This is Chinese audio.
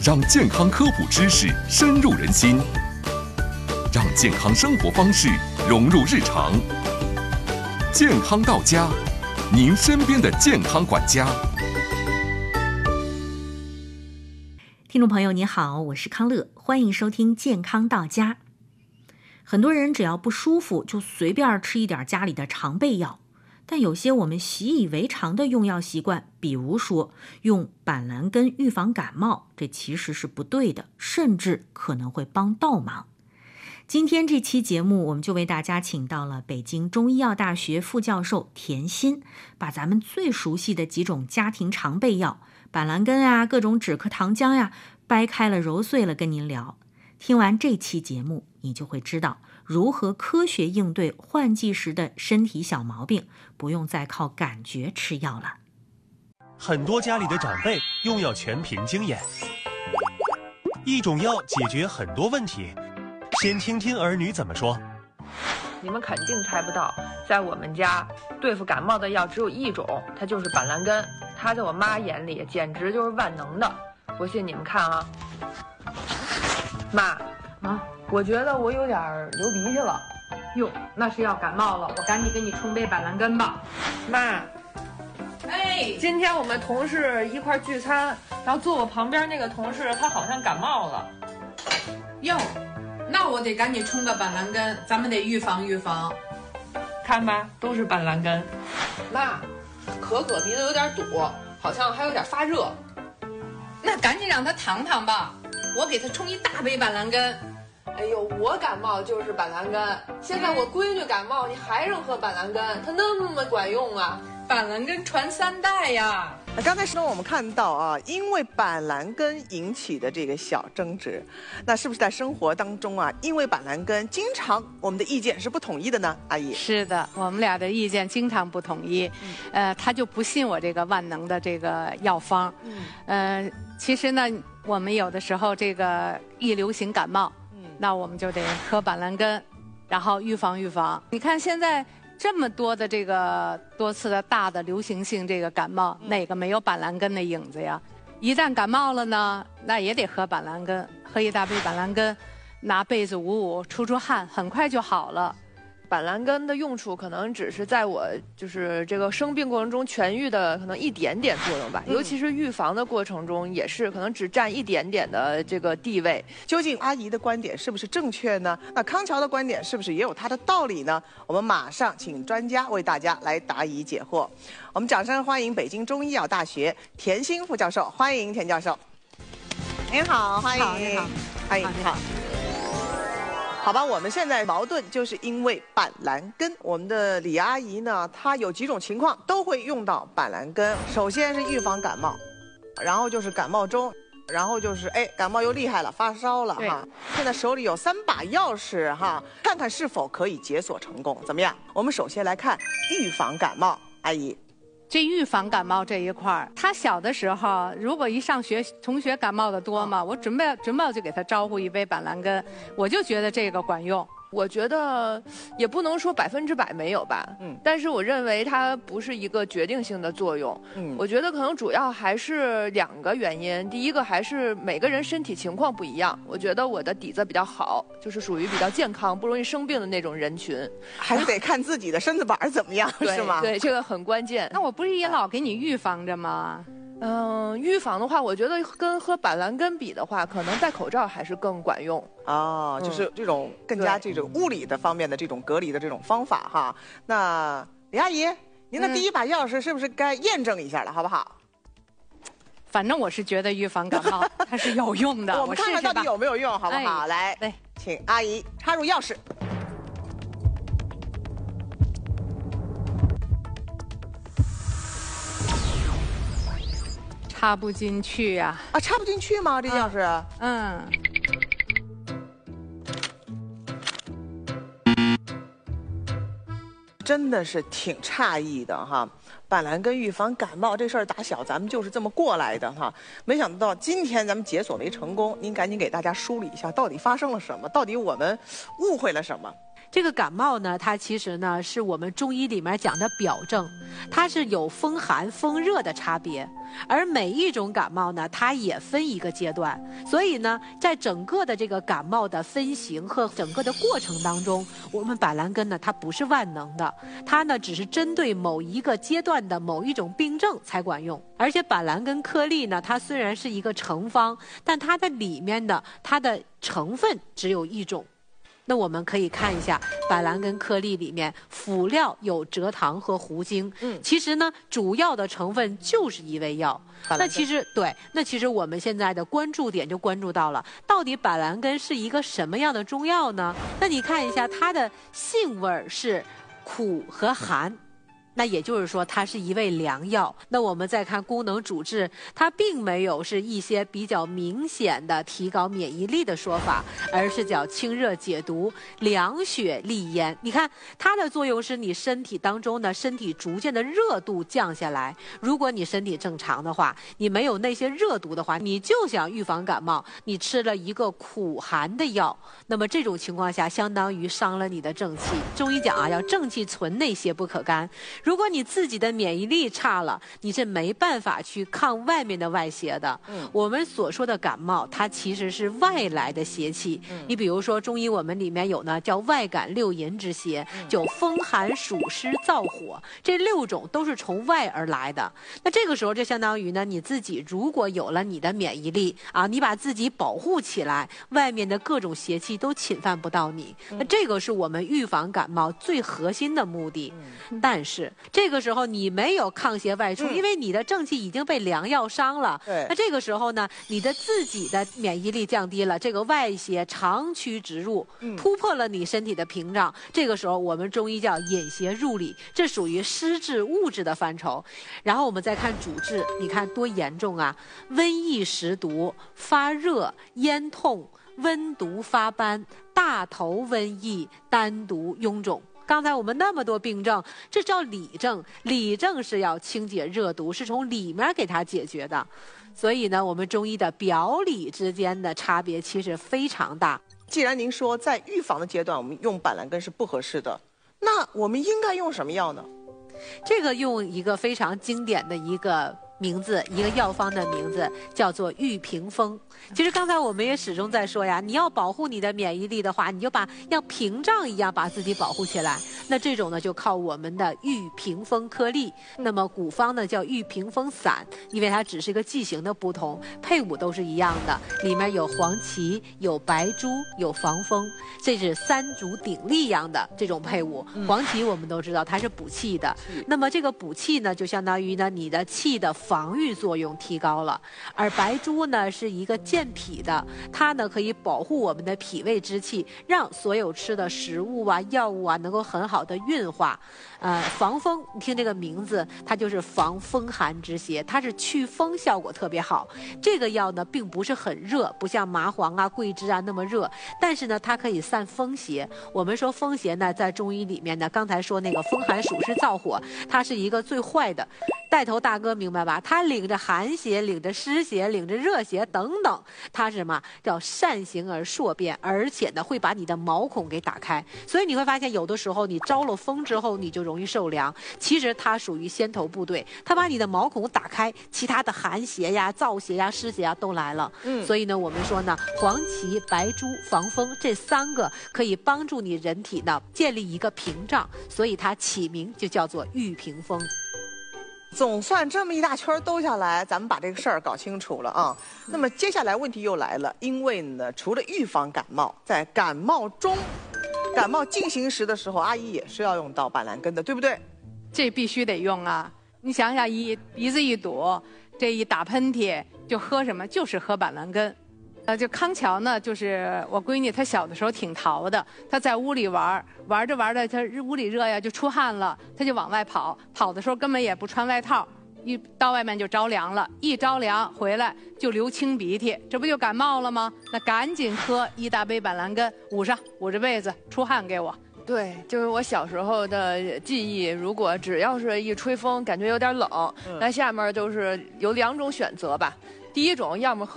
让健康科普知识深入人心，让健康生活方式融入日常。健康到家，您身边的健康管家。 听众朋友你好，我是康乐，欢迎收听健康到家。很多人只要不舒服就随便吃一点家里的常备药，但有些我们习以为常的用药习惯，比如说用板蓝根预防感冒，这其实是不对的，甚至可能会帮倒忙。今天这期节目，我们就为大家请到了北京中医药大学副教授田心，把咱们最熟悉的几种家庭常备药，板蓝根啊，各种止咳糖浆呀，掰开了揉碎了跟您聊。听完这期节目，你就会知道如何科学应对换季时的身体小毛病，不用再靠感觉吃药了。 很多家里的长辈用药全凭经验，一种药解决很多问题。先听听儿女怎么说。 你们肯定猜不到，在我们家对付感冒的药只有一种，它就是板蓝根。它在我妈眼里简直就是万能的。不信你们看啊，妈我觉得我有点流鼻涕了。 哟，那是要感冒了，我赶紧给你冲杯板蓝根吧。 妈，今天我们同事一块聚餐，然后坐我旁边那个同事他好像感冒了。 哟，那我得赶紧冲个板蓝根，咱们得预防预防。 看吧，都是板蓝根。妈，可可鼻子有点堵，好像还有点发热。 那赶紧让他躺躺吧，我给他冲一大杯板蓝根。 哎呦，我感冒就是板蓝根，现在我闺女感冒，你还让喝板蓝根，它那么管用啊！ 板蓝根传3代呀。 刚才我们看到啊，因为板蓝根引起的这个小争执，那是不是在生活当中啊，因为板蓝根经常我们的意见是不统一的呢？阿姨， 是的，我们俩的意见经常不统一。他就不信我这个万能的这个药方。其实呢，我们有的时候这个一流行感冒，那我们就得喝板蓝根，然后预防预防。你看现在这么多的这个多次的大的流行性这个感冒，哪个没有板蓝根的影子呀？一旦感冒了呢，那也得喝板蓝根，喝一大杯板蓝根，拿被子捂捂，出汗，很快就好了。 板蓝根的用处可能只是在我就是这个生病过程中痊愈的可能一点点作用吧，尤其是预防的过程中也是可能只占一点点的这个地位。 究竟阿姨的观点是不是正确呢？那康桥的观点是不是也有他的道理呢？我们马上请专家为大家来答疑解惑。我们掌声欢迎北京中医药大学田心副教授，欢迎田教授。您好，欢迎， 你好， 欢迎，你好。好吧，我们现在矛盾就是因为板蓝根。我们的李阿姨呢，她有几种情况都会用到板蓝根。首先是预防感冒，然后就是感冒中，然后就是感冒又厉害了，发烧了哈。现在手里有3把钥匙哈，看看是否可以解锁成功。怎么样？我们首先来看预防感冒，阿姨。 这预防感冒这一块儿，他小的时候如果一上学，同学感冒的多嘛，我准备就给他招呼一杯板蓝根，我就觉得这个管用。 我觉得也不能说100%没有吧，但是我认为它不是一个决定性的作用。我觉得可能主要还是2个原因。第一个还是每个人身体情况不一样，我觉得我的底子比较好，就是属于比较健康、不容易生病的那种人群。 还是得看自己的身子板怎么样，是吗？ 对，这个很关键。 那我不是也老给你预防着吗？ 预防的话，我觉得跟喝板蓝根比的话，可能戴口罩还是更管用。 就是这种更加这种物理的方面的这种隔离的这种方法哈。那李阿姨，您的第一把钥匙是不是该验证一下了，好不好？ 反正我是觉得预防感冒它是有用的。 我们看看到底有没有用，好不好？来，请阿姨插入钥匙。 插不进去呀！ 插不进去吗？这钥匙？真的是挺诧异的哈。板蓝根预防感冒这事儿，打小咱们就是这么过来的哈。没想到今天咱们解锁为成功，您赶紧给大家梳理一下，到底发生了什么？到底我们误会了什么？ 这个感冒呢，它其实呢是我们中医里面讲的表症，它是有风寒、风热的差别。而每一种感冒呢，它也分一个阶段，所以呢，在整个的这个感冒的分型和整个的过程当中，我们板蓝根呢，它不是万能的，它呢只是针对某一个阶段的某一种病症才管用。而且板蓝根颗粒呢，它虽然是一个成方，但它的里面的它的成分只有一种。那我们可以看一下板蓝根颗粒里面辅料有蔗糖和胡精，其实呢主要的成分就是一味药。那其实我们现在的关注点就关注到了，到底板蓝根是一个什么样的中药呢？那你看一下它的性味是苦和寒。那也就是说，它是一味良药。那我们再看功能主治，它并没有是一些比较明显的提高免疫力的说法，而是叫清热解毒、凉血利咽。你看它的作用是你身体当中呢，身体逐渐的热度降下来。如果你身体正常的话，你没有那些热毒的话，你就想预防感冒，你吃了一个苦寒的药，那么这种情况下，相当于伤了你的正气。中医讲啊，要正气存内，邪不可干。如果你自己的免疫力差了，你是没办法去抗外面的外邪的。我们所说的感冒，它其实是外来的邪气。你比如说中医我们里面有呢叫外感六淫之邪，就风寒暑湿燥火，这6种都是从外而来的。那这个时候就相当于呢，你自己如果有了你的免疫力啊，你把自己保护起来，外面的各种邪气都侵犯不到你。那这个是我们预防感冒最核心的目的。但是这个时候你没有抗邪外出，因为你的正气已经被良药伤了。那这个时候呢，你的自己的免疫力降低了，这个外邪长驱直入，突破了你身体的屏障。这个时候我们中医叫引邪入里，这属于湿滞物质的范畴。然后我们再看主治，你看多严重啊！瘟疫实毒、发热、咽痛、温毒发斑、大头瘟疫、单独臃肿。刚才我们那么多病症，这叫里症。里症是要清解热毒，是从里面给它解决的。所以呢，我们中医的表里之间的差别其实非常大。 既然您说在预防的阶段我们用板蓝根是不合适的，那我们应该用什么药呢？ 这个用一个非常经典的一个名字，一个药方的名字叫做玉屏风。其实刚才我们也始终在说呀，你要保护你的免疫力的话，你就把像屏障一样把自己保护起来。那这种呢，就靠我们的玉屏风颗粒。那么古方呢叫玉屏风散，因为它只是一个剂型的不同，配伍都是一样的，里面有黄芪、有白术、有防风，这是三足鼎立一样的这种配伍。黄芪我们都知道它是补气的，那么这个补气呢，就相当于呢你的气的防御作用提高了。而白术呢是一个健脾的，它呢可以保护我们的脾胃之气，让所有吃的食物啊、药物啊能够很好的运化。防风，你听这个名字，它就是防风寒之邪，它是祛风效果特别好。这个药呢并不是很热，不像麻黄啊、桂枝啊那么热，但是呢它可以散风邪。我们说风邪呢，在中医里面呢，刚才说那个风寒暑湿燥火，它是一个最坏的。带头大哥明白吧？他领着寒邪，领着湿邪，领着热邪等等，他是什么？叫善行而硕变，而且呢会把你的毛孔给打开。所以你会发现，有的时候你招了风之后，你就容易受凉。其实它属于先头部队，它把你的毛孔打开，其他的寒邪呀、燥邪呀、湿邪呀都来了。所以呢，我们说呢，黄芪、白术、防风这3个可以帮助你人体呢建立一个屏障，所以它起名就叫做玉屏风。 总算这么一大圈兜下来，咱们把这个事儿搞清楚了啊。那么接下来问题又来了，因为呢，除了预防感冒，在感冒中、感冒进行时的时候，阿姨也是要用到板蓝根的，对不对？ 这必须得用啊！你想想，鼻子一堵，这一打喷嚏就喝什么？就是喝板蓝根。就康桥呢，就是我闺女，她小的时候挺淘的，她在屋里玩着玩着，她屋里热呀，就出汗了，她就往外跑，跑的时候根本也不穿外套，一到外面就着凉了，一着凉回来就流清鼻涕，这不就感冒了吗？那赶紧喝1大杯板蓝根，捂着被子，出汗给我。 对，就是我小时候的记忆，如果只要是一吹风，感觉有点冷，那下面就是有2种选择吧。第一种，要么喝